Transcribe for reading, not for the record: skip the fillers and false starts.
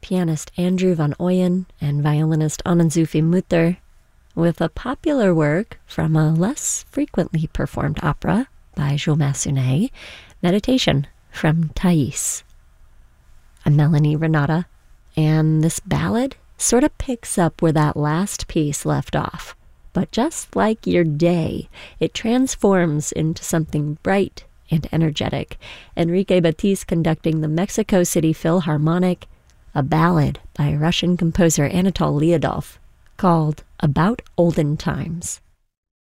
pianist Andrew van Ooyen and violinist Anne-Sophie Mutter, with a popular work from a less frequently performed opera by Jules Massenet, Meditation from Thais. I'm Melanie Renata, and this ballad sort of picks up where that last piece left off. But just like your day, it transforms into something bright and energetic. Enrique Batiste conducting the Mexico City Philharmonic, a ballad by Russian composer Anatol Lyudov called About Olden Times.